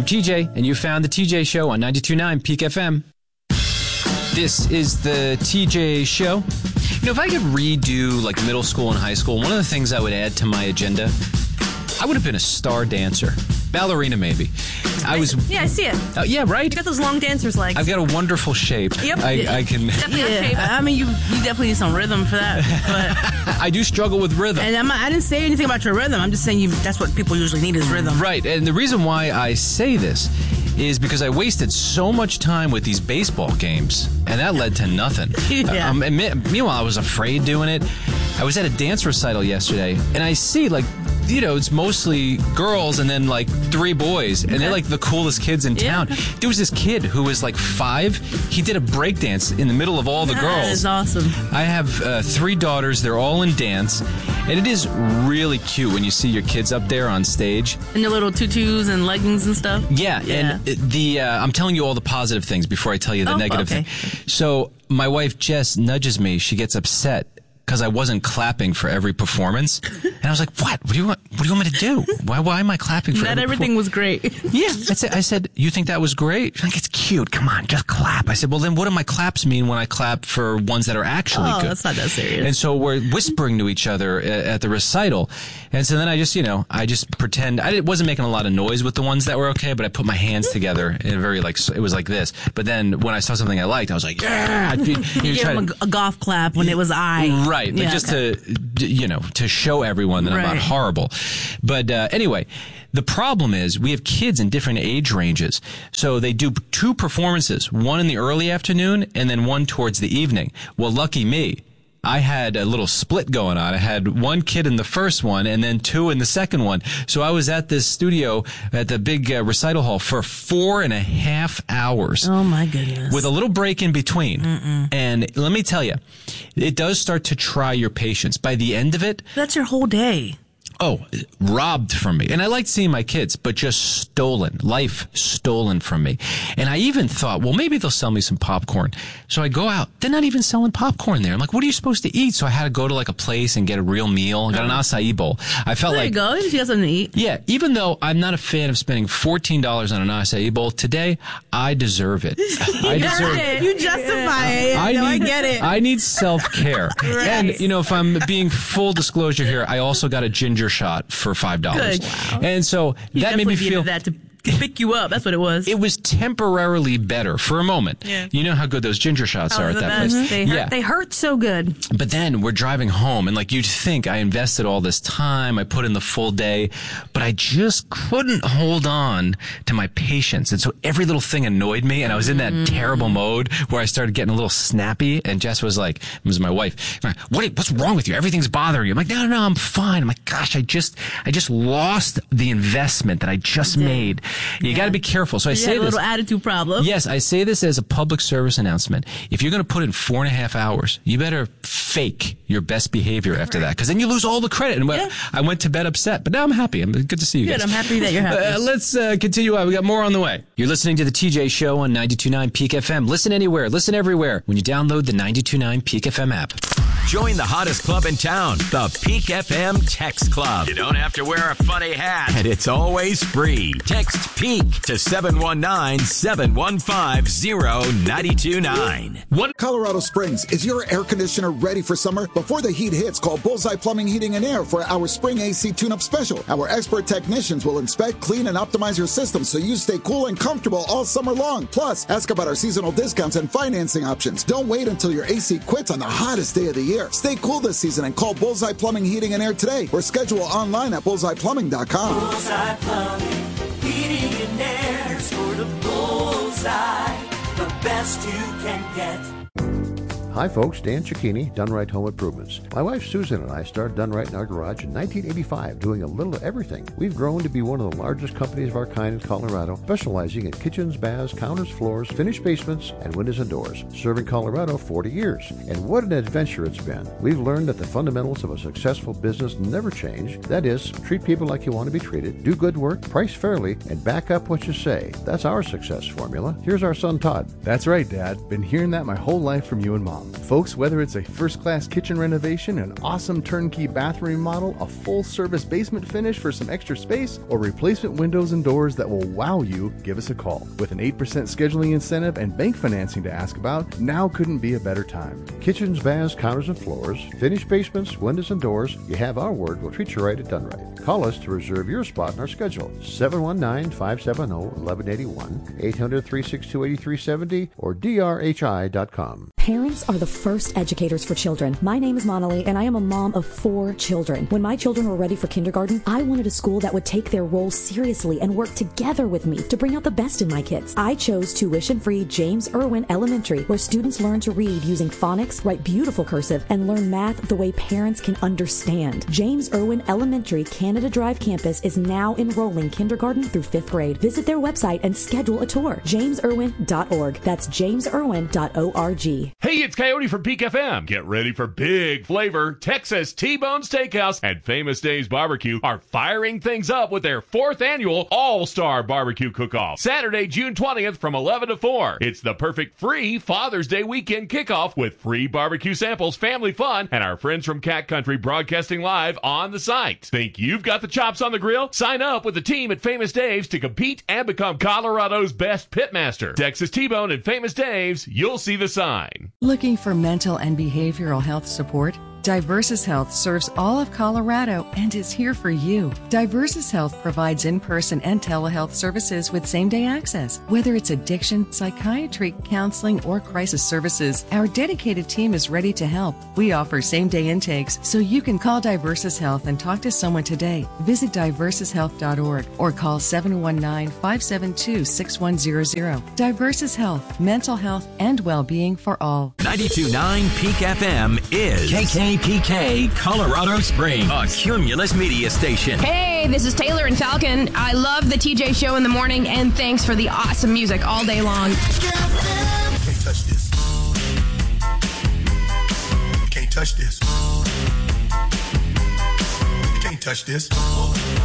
I'm TJ, and you found the TJ Show on 92.9 Peak FM. This is the TJ Show. You know, if I could redo like middle school and high school, one of the things I would add to my agenda, I would have been a star dancer. Ballerina, maybe. I see it. Yeah, right? You got those long dancer's legs. I've got a wonderful shape. Yep. I can... Definitely shape. I mean, you definitely need some rhythm for that. But I do struggle with rhythm. And I didn't say anything about your rhythm. I'm just saying that's what people usually need is rhythm. Right. And the reason why I say this is because I wasted so much time with these baseball games, and that led to nothing. Yeah. Meanwhile, I was afraid doing it. I was at a dance recital yesterday, and I see, like, you know, it's mostly girls and then, like, 3 boys, and they're, like, the coolest kids in town. There was this kid who was, like, 5. He did a break dance in the middle of all the girls. That is awesome. I have 3 daughters. They're all in dance, and it is really cute when you see your kids up there on stage. And their little tutus and leggings and stuff. Yeah. And I'm telling you all the positive things before I tell you the negative thing. So my wife, Jess, nudges me. She gets upset because I wasn't clapping for every performance. And I was like, what? What do you want me to do? Why am I clapping for every everything was great. Yeah. I said, you think that was great? She's like, it's cute. Come on, just clap. I said, well, then what do my claps mean when I clap for ones that are actually good? That's not that serious. And so we're whispering to each other at the recital. And so then I just pretend. I wasn't making a lot of noise with the ones that were okay, but I put my hands together in a very, it was like this. But then when I saw something I liked, I was like, yeah. You gave them a golf clap when it was I. Right. But just to show everyone that I'm not horrible. But anyway, the problem is we have kids in different age ranges. So they do 2 performances, one in the early afternoon and then one towards the evening. Well, lucky me. I had a little split going on. I had 1 kid in the first one and then 2 in the second one. So I was at this studio at the big recital hall for 4.5 hours. Oh, my goodness. With a little break in between. And let me tell you, it does start to try your patience. By the end of it... That's your whole day. Oh, robbed from me. And I liked seeing my kids, but just stolen. Life stolen from me. And I even thought, well, maybe they'll sell me some popcorn. So I go out. They're not even selling popcorn there. I'm like, what are you supposed to eat? So I had to go to like a place and get a real meal. I got an acai bowl. I felt there like... There you go. You got something to eat. Yeah. Even though I'm not a fan of spending $14 on an acai bowl, today, I deserve it. I deserve it. You justify it. I get it. I need self-care. Right. And, you know, if I'm being full disclosure here, I also got a ginger shot for $5. Good. Wow. And so that made me feel that to pick you up. That's what it was. It was temporarily better for a moment. Yeah. You know how good those ginger shots are at that place. They hurt so good. But then we're driving home, and like you'd think I invested all this time, I put in the full day, but I just couldn't hold on to my patience. And so every little thing annoyed me, and I was in that terrible mode where I started getting a little snappy, and Jess was like, it was my wife, what's wrong with you? Everything's bothering you. I'm like, no, I'm fine. I'm like, gosh, I just lost the investment that I just made. You got to be careful. So I say a little attitude problem. Yes, I say this as a public service announcement. If you're going to put in 4.5 hours, you better fake your best behavior after that, because then you lose all the credit. And I went to bed upset, but now I'm happy. Good to see you guys. Good, I'm happy that you're happy. Let's continue on. We got more on the way. You're listening to the TJ Show on 92.9 Peak FM. Listen anywhere, listen everywhere when you download the 92.9 Peak FM app. Join the hottest club in town, the Peak FM Text Club. You don't have to wear a funny hat, and it's always free. Text PEAK to 719-715-0929. What? Colorado Springs, is your air conditioner ready for summer? Before the heat hits, call Bullseye Plumbing, Heating, and Air for our Spring AC Tune-Up Special. Our expert technicians will inspect, clean, and optimize your system so you stay cool and comfortable all summer long. Plus, ask about our seasonal discounts and financing options. Don't wait until your AC quits on the hottest day of the year. Stay cool this season and call Bullseye Plumbing, Heating, and Air today, or schedule online at bullseyeplumbing.com. Bullseye Plumbing, Heating, and Air. Score the bullseye, the best you can get. Hi folks, Dan Cicchini, Done Right Home Improvements. My wife Susan and I started Done Right in our garage in 1985, doing a little of everything. We've grown to be one of the largest companies of our kind in Colorado, specializing in kitchens, baths, counters, floors, finished basements, and windows and doors. Serving Colorado 40 years. And what an adventure it's been. We've learned that the fundamentals of a successful business never change. That is, treat people like you want to be treated, do good work, price fairly, and back up what you say. That's our success formula. Here's our son Todd. That's right, Dad. Been hearing that my whole life from you and Mom. KitchenAid.com. Folks, whether it's a first-class kitchen renovation, an awesome turnkey bathroom remodel, a full-service basement finish for some extra space, or replacement windows and doors that will wow you, give us a call. With an 8% scheduling incentive and bank financing to ask about, now couldn't be a better time. Kitchens, baths, counters, and floors, finished basements, windows, and doors, you have our word. We'll treat you right at Done Right. Call us to reserve your spot in our schedule. 719-570-1181, 800-362-8370, or drhi.com. Parents are the first educators for children. My name is Monali, and I am a mom of 4 children. When my children were ready for kindergarten, I wanted a school that would take their role seriously and work together with me to bring out the best in my kids. I chose tuition-free James Irwin Elementary, where students learn to read using phonics, write beautiful cursive, and learn math the way parents can understand. James Irwin Elementary, Canada Drive campus is now enrolling kindergarten through 5th grade. Visit their website and schedule a tour. JamesIrwin.org. That's JamesIrwin.org. Hey, it's Coyote from Peak FM. Get ready for big flavor. Texas T-Bone Steakhouse and Famous Dave's Barbecue are firing things up with their 4th annual All-Star Barbecue Cook-Off. Saturday, June 20th from 11 to 4. It's the perfect free Father's Day weekend kickoff with free barbecue samples, family fun, and our friends from Cat Country broadcasting live on the site. Think you've got the chops on the grill? Sign up with the team at Famous Dave's to compete and become Colorado's best pitmaster. Texas T-Bone and Famous Dave's, you'll see the sign. Looking for mental and behavioral health support? Diversus Health serves all of Colorado and is here for you. Diversus Health provides in-person and telehealth services with same-day access. Whether it's addiction, psychiatry, counseling, or crisis services, our dedicated team is ready to help. We offer same-day intakes, so you can call Diversus Health and talk to someone today. Visit diversushealth.org or call 719-572-6100. Diversus Health, mental health, and well-being for all. 92.9 Peak FM is KKPK Colorado Springs, a Cumulus media station. Hey, this is Taylor and Falcon. I love the TJ show in the morning, and thanks for the awesome music all day long. You can't touch this. You can't touch this. You can't touch this.